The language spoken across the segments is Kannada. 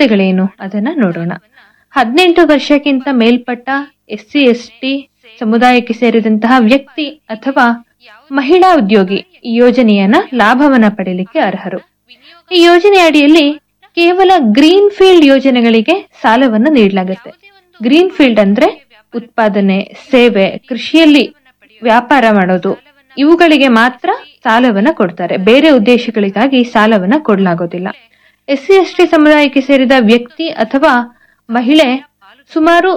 ಅರ್ಹತೆಗಳೇನು ಅದನ್ನ ನೋಡೋಣ. 18 ವರ್ಷಕ್ಕಿಂತ ಮೇಲ್ಪಟ್ಟ SC ST ಸಮುದಾಯಕ್ಕೆ ಸೇರಿದಂತಹ ವ್ಯಕ್ತಿ ಅಥವಾ ಮಹಿಳಾ ಉದ್ಯೋಗಿ ಈ ಯೋಜನೆಯನ್ನ ಲಾಭವನ್ನ ಪಡೆಯಲಿಕ್ಕೆ ಅರ್ಹರು. ಈ ಯೋಜನೆ ಅಡಿಯಲ್ಲಿ ಕೇವಲ ಗ್ರೀನ್ ಫೀಲ್ಡ್ ಯೋಜನೆಗಳಿಗೆ ಸಾಲವನ್ನು ನೀಡಲಾಗುತ್ತೆ. ಗ್ರೀನ್ ಫೀಲ್ಡ್ ಅಂದ್ರೆ ಉತ್ಪಾದನೆ, ಸೇವೆ, ಕೃಷಿಯಲ್ಲಿ ವ್ಯಾಪಾರ ಮಾಡೋದು, ಇವುಗಳಿಗೆ ಮಾತ್ರ ಸಾಲವನ್ನ ಕೊಡ್ತಾರೆ. ಬೇರೆ ಉದ್ದೇಶಗಳಿಗಾಗಿ ಸಾಲವನ್ನ ಕೊಡಲಾಗೋದಿಲ್ಲ. SC ST ಸಮುದಾಯಕ್ಕೆ ಸೇರಿದ ವ್ಯಕ್ತಿ ಅಥವಾ ಮಹಿಳೆ ಸುಮಾರು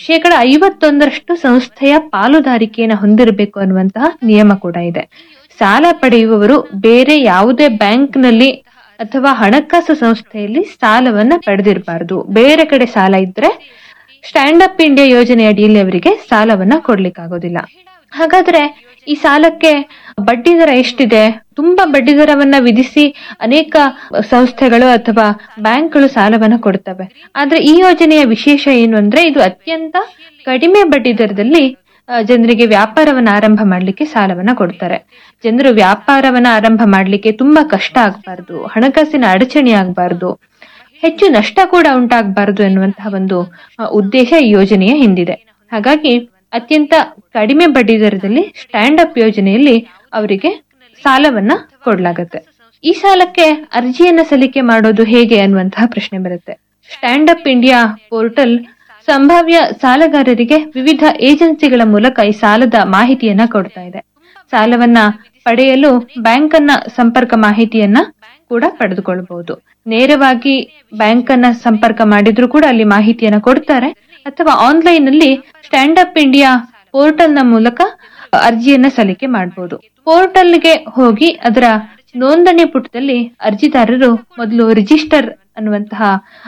51% ಸಂಸ್ಥೆಯ ಪಾಲುದಾರಿಕೆಯನ್ನು ಹೊಂದಿರಬೇಕು ಅನ್ನುವಂತಹ ನಿಯಮ ಕೂಡ ಇದೆ. ಸಾಲ ಪಡೆಯುವವರು ಬೇರೆ ಯಾವುದೇ ಬ್ಯಾಂಕ್ನಲ್ಲಿ ಅಥವಾ ಹಣಕಾಸು ಸಂಸ್ಥೆಯಲ್ಲಿ ಸಾಲವನ್ನ ಪಡೆದಿರಬಾರದು. ಬೇರೆ ಕಡೆ ಸಾಲ ಇದ್ರೆ ಸ್ಟ್ಯಾಂಡ್ ಅಪ್ ಇಂಡಿಯಾ ಯೋಜನೆ ಅಡಿಯಲ್ಲಿ ಅವರಿಗೆ ಸಾಲವನ್ನ ಕೊಡ್ಲಿಕ್ಕಾಗೋದಿಲ್ಲ. ಹಾಗಾದ್ರೆ ಈ ಸಾಲಕ್ಕೆ ಬಡ್ಡಿ ದರ ಎಷ್ಟಿದೆ? ತುಂಬಾ ಬಡ್ಡಿ ದರವನ್ನ ವಿಧಿಸಿ ಅನೇಕ ಸಂಸ್ಥೆಗಳು ಅಥವಾ ಬ್ಯಾಂಕ್ಗಳು ಸಾಲವನ್ನ ಕೊಡ್ತವೆ. ಆದ್ರೆ ಈ ಯೋಜನೆಯ ವಿಶೇಷ ಏನು ಅಂದ್ರೆ ಇದು ಅತ್ಯಂತ ಕಡಿಮೆ ಬಡ್ಡಿ ದರದಲ್ಲಿ ಜನರಿಗೆ ವ್ಯಾಪಾರವನ್ನ ಆರಂಭ ಮಾಡ್ಲಿಕ್ಕೆ ಸಾಲವನ್ನ ಕೊಡ್ತಾರೆ. ಜನರು ವ್ಯಾಪಾರವನ್ನ ಆರಂಭ ಮಾಡ್ಲಿಕ್ಕೆ ತುಂಬಾ ಕಷ್ಟ ಆಗ್ಬಾರ್ದು, ಹಣಕಾಸಿನ ಅಡಚಣೆ ಆಗ್ಬಾರ್ದು, ಹೆಚ್ಚು ನಷ್ಟ ಕೂಡ ಉಂಟಾಗಬಾರದು ಎನ್ನುವಂತಹ ಒಂದು ಉದ್ದೇಶ ಈ ಯೋಜನೆಯ ಹಿಂದಿದೆ. ಹಾಗಾಗಿ ಅತ್ಯಂತ ಕಡಿಮೆ ಬಡ್ಡಿ ದರದಲ್ಲಿ ಸ್ಟ್ಯಾಂಡ್ ಅಪ್ ಯೋಜನೆಯಲ್ಲಿ ಅವರಿಗೆ ಸಾಲವನ್ನ ಕೊಡ್ಲಾಗತ್ತೆ. ಈ ಸಾಲಕ್ಕೆ ಅರ್ಜಿಯನ್ನ ಸಲ್ಲಿಕೆ ಮಾಡೋದು ಹೇಗೆ ಅನ್ನುವಂತಹ ಪ್ರಶ್ನೆ ಬರುತ್ತೆ. ಸ್ಟ್ಯಾಂಡ್ ಅಪ್ ಇಂಡಿಯಾ ಪೋರ್ಟಲ್ ಸಂಭಾವ್ಯ ಸಾಲಗಾರರಿಗೆ ವಿವಿಧ ಏಜೆನ್ಸಿಗಳ ಮೂಲಕ ಈ ಸಾಲದ ಮಾಹಿತಿಯನ್ನ ಕೊಡ್ತಾ ಇದೆ. ಸಾಲವನ್ನ ಪಡೆಯಲು ಬ್ಯಾಂಕ್ ಅನ್ನ ಸಂಪರ್ಕ ಮಾಹಿತಿಯನ್ನ ಕೂಡ ಪಡೆದುಕೊಳ್ಳಬಹುದು. ನೇರವಾಗಿ ಬ್ಯಾಂಕ್ ಅನ್ನ ಸಂಪರ್ಕ ಮಾಡಿದ್ರು ಕೂಡ ಅಲ್ಲಿ ಮಾಹಿತಿಯನ್ನ ಕೊಡ್ತಾರೆ, ಅಥವಾ ಆನ್ಲೈನ್ ಅಲ್ಲಿ ಸ್ಟ್ಯಾಂಡ್ ಅಪ್ ಇಂಡಿಯಾ ಪೋರ್ಟಲ್ ನ ಮೂಲಕ ಅರ್ಜಿಯನ್ನ ಸಲ್ಲಿಕೆ ಮಾಡಬಹುದು. ಪೋರ್ಟಲ್ಗೆ ಹೋಗಿ ಅದರ ನೋಂದಣಿ ಪುಟದಲ್ಲಿ ಅರ್ಜಿದಾರರು ಮೊದಲು ರಿಜಿಸ್ಟರ್ ಅನ್ನುವಂತಹ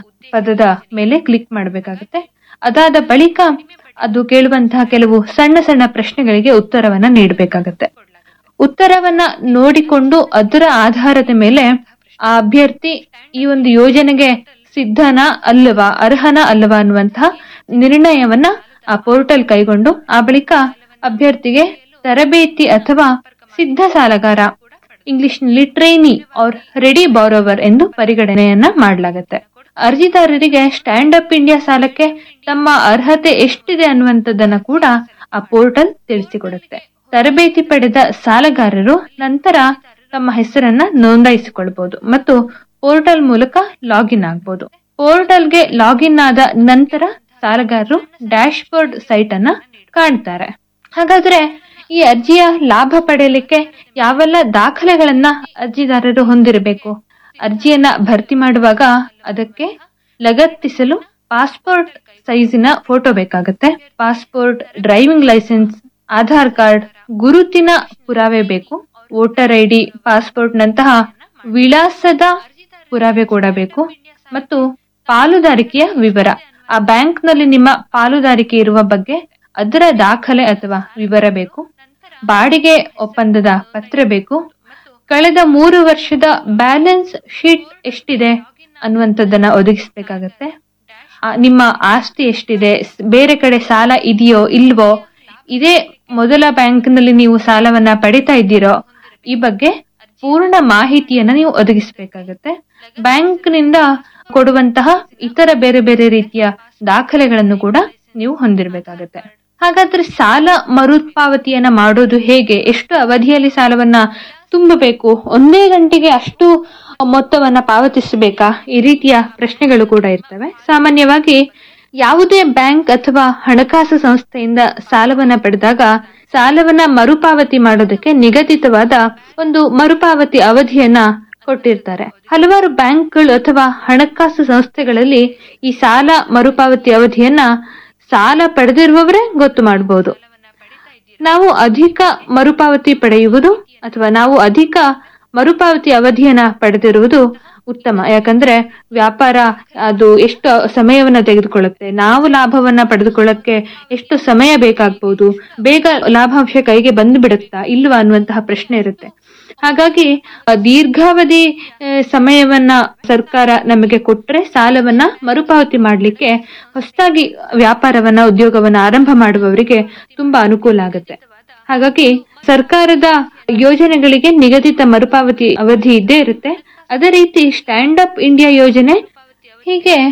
ಪದದ ಮೇಲೆ ಕ್ಲಿಕ್ ಮಾಡಬೇಕಾಗುತ್ತೆ. ಅದಾದ ಬಳಿಕ ಅದು ಕೇಳುವಂತಹ ಕೆಲವು ಸಣ್ಣ ಸಣ್ಣ ಪ್ರಶ್ನೆಗಳಿಗೆ ಉತ್ತರವನ್ನ ನೀಡಬೇಕಾಗತ್ತೆ. ಉತ್ತರವನ್ನ ನೋಡಿಕೊಂಡು ಅದರ ಆಧಾರದ ಮೇಲೆ ಆ ಅಭ್ಯರ್ಥಿ ಈ ಒಂದು ಯೋಜನೆಗೆ ಸಿದ್ಧನಾ ಅಲ್ಲವಾ, ಅರ್ಹನಾ ಅಲ್ಲವಾ ಅನ್ನುವಂತಹ ನಿರ್ಣಯವನ್ನ ಆ ಪೋರ್ಟಲ್ ಕೈಗೊಂಡು ಆ ಬಳಿಕ ಅಭ್ಯರ್ಥಿಗೆ ತರಬೇತಿ ಅಥವಾ ಸಿದ್ಧ ಸಾಲಗಾರ, ಇಂಗ್ಲಿಷ್ ನಲ್ಲಿ ಟ್ರೈನಿ ಆರ್ ರೆಡಿ ಬಾರೋವರ್ ಎಂದು ಪರಿಗಣನೆಯನ್ನ ಮಾಡಲಾಗುತ್ತೆ. ಅರ್ಜಿದಾರರಿಗೆ ಸ್ಟ್ಯಾಂಡ್ ಅಪ್ ಇಂಡಿಯಾ ಸಾಲಕ್ಕೆ ತಮ್ಮ ಅರ್ಹತೆ ಎಷ್ಟಿದೆ ಅನ್ನುವಂಥದ್ದನ್ನ ಕೂಡ ಆ ಪೋರ್ಟಲ್ ತಿಳಿಸಿಕೊಡುತ್ತೆ. ತರಬೇತಿ ಪಡೆದ ಸಾಲಗಾರರು ನಂತರ ತಮ್ಮ ಹೆಸರನ್ನ ನೋಂದಾಯಿಸಿಕೊಳ್ಬಹುದು ಮತ್ತು ಪೋರ್ಟಲ್ ಮೂಲಕ ಲಾಗಿನ್ ಆಗಬಹುದು. ಪೋರ್ಟಲ್ಗೆ ಲಾಗಿನ್ ಆದ ನಂತರ ಸಾಲಗಾರರು ಡ್ಯಾಶ್ ಬೋರ್ಡ್ ಸೈಟ್ ಅನ್ನ ಕಾಣ್ತಾರೆ. ಹಾಗಾದ್ರೆ ಈ ಅರ್ಜಿಯ ಲಾಭ ಪಡೆಯಲಿಕ್ಕೆ ಯಾವೆಲ್ಲ ದಾಖಲೆಗಳನ್ನ ಅರ್ಜಿದಾರರು ಹೊಂದಿರಬೇಕು? ಅರ್ಜಿಯನ್ನ ಭರ್ತಿ ಮಾಡುವಾಗ ಅದಕ್ಕೆ ಲಗತ್ತಿಸಲು ಪಾಸ್ಪೋರ್ಟ್ ಸೈಜಿನ ಫೋಟೋ ಬೇಕಾಗುತ್ತೆ. Passport, driving licence, Aadhaar card, ಗುರುತಿನ ಪುರಾವೆ ಬೇಕು. ವೋಟರ್ ID, ಪಾಸ್ಪೋರ್ಟ್ ನಂತಹ ವಿಳಾಸದ ಪುರಾವೆ ಕೂಡ ಬೇಕು. ಮತ್ತು ಪಾಲುದಾರಿಕೆಯ ವಿವರ, ಆ ಬ್ಯಾಂಕ್ ನಲ್ಲಿ ನಿಮ್ಮ ಪಾಲುದಾರಿಕೆ ಇರುವ ಬಗ್ಗೆ ಅದರ ದಾಖಲೆ ಅಥವಾ ವಿವರ ಬೇಕು. ಬಾಡಿಗೆ ಒಪ್ಪಂದದ ಪತ್ರ ಬೇಕು. ಕಳೆದ 3 ವರ್ಷದ ಬ್ಯಾಲೆನ್ಸ್ ಶೀಟ್ ಎಷ್ಟಿದೆ ಅನ್ನುವಂಥದ್ದನ್ನ ಒದಗಿಸಬೇಕಾಗತ್ತೆ. ನಿಮ್ಮ ಆಸ್ತಿ ಎಷ್ಟಿದೆ, ಬೇರೆ ಕಡೆ ಸಾಲ ಇದೆಯೋ ಇಲ್ವೋ, ಇದೇ ಮೊದಲ ಬ್ಯಾಂಕ್ ನಲ್ಲಿ ನೀವು ಸಾಲವನ್ನ ಪಡಿತಾ ಇದ್ದೀರೋ, ಈ ಬಗ್ಗೆ ಪೂರ್ಣ ಮಾಹಿತಿಯನ್ನ ನೀವು ಒದಗಿಸಬೇಕಾಗತ್ತೆ. ಬ್ಯಾಂಕ್ ನಿಂದ ಕೊಡುವಂತಹ ಇತರ ಬೇರೆ ಬೇರೆ ರೀತಿಯ ದಾಖಲೆಗಳನ್ನು ಕೂಡ ನೀವು ಹೊಂದಿರಬೇಕಾಗತ್ತೆ. ಹಾಗಾದ್ರೆ ಸಾಲ ಮರುಪಾವತಿಯನ್ನ ಮಾಡೋದು ಹೇಗೆ? ಎಷ್ಟು ಅವಧಿಯಲ್ಲಿ ಸಾಲವನ್ನ ತುಂಬಬೇಕು? ಒಂದೇ ಗಂಟೆಗೆ ಅಷ್ಟು ಮೊತ್ತವನ್ನ ಪಾವತಿಸಬೇಕಾ? ಈ ರೀತಿಯ ಪ್ರಶ್ನೆಗಳು ಕೂಡ ಇರ್ತವೆ. ಸಾಮಾನ್ಯವಾಗಿ ಯಾವುದೇ ಬ್ಯಾಂಕ್ ಅಥವಾ ಹಣಕಾಸು ಸಂಸ್ಥೆಯಿಂದ ಸಾಲವನ್ನ ಪಡೆದಾಗ ಸಾಲವನ್ನ ಮರುಪಾವತಿ ಮಾಡೋದಕ್ಕೆ ನಿಗದಿತವಾದ ಒಂದು ಮರುಪಾವತಿ ಅವಧಿಯನ್ನ ಕೊಟ್ಟಿರ್ತಾರೆ. ಹಲವಾರು ಬ್ಯಾಂಕ್ಗಳು ಅಥವಾ ಹಣಕಾಸು ಸಂಸ್ಥೆಗಳಲ್ಲಿ ಈ ಸಾಲ ಮರುಪಾವತಿ ಅವಧಿಯನ್ನ ಸಾಲ ಪಡೆದಿರುವವರೇ ಗೊತ್ತು ಮಾಡಬಹುದು. ನಾವು ಅಧಿಕ ಮರುಪಾವತಿ ಪಡೆಯುವುದು ಅಥವಾ ನಾವು ಅಧಿಕ ಮರುಪಾವತಿ ಅವಧಿಯನ್ನ ಪಡೆದಿರುವುದು ಉತ್ತಮ. ಯಾಕಂದ್ರೆ ವ್ಯಾಪಾರ ಅದು ಎಷ್ಟು ಸಮಯವನ್ನ ತೆಗೆದುಕೊಳ್ಳುತ್ತೆ, ನಾವು ಲಾಭವನ್ನ ಪಡೆದುಕೊಳ್ಳಕ್ಕೆ ಎಷ್ಟು ಸಮಯ ಬೇಕಾಗಬಹುದು, ಬೇಗ ಲಾಭಾಂಶ ಕೈಗೆ ಬಂದು ಬಿಡುತ್ತಾ ಇಲ್ವಾ ಅನ್ನುವಂತಹ ಪ್ರಶ್ನೆ ಇರುತ್ತೆ. ಹಾಗಾಗಿ ದೀರ್ಘಾವಧಿ ಸಮಯವನ್ನ ಸರ್ಕಾರ ನಮಗೆ ಕೊಟ್ರೆ ಸಾಲವನ್ನ ಮರುಪಾವತಿ ಮಾಡ್ಲಿಕ್ಕೆ ಹೊಸದಾಗಿ ವ್ಯಾಪಾರವನ್ನ ಉದ್ಯೋಗವನ್ನ ಆರಂಭ ಮಾಡುವವರಿಗೆ ತುಂಬಾ ಅನುಕೂಲ ಆಗುತ್ತೆ. ಹಾಗಾಗಿ ಸರ್ಕಾರದ ಯೋಜನೆಗಳಿಗೆ ನಿಗದಿತ ಮರುಪಾವತಿ ಅವಧಿ ಇದ್ದೇ ಇರುತ್ತೆ. ಅದೇ ರೀತಿ ಸ್ಟ್ಯಾಂಡ್ ಅಪ್ ಇಂಡಿಯಾ ಯೋಜನೆ ಹೀಗೆ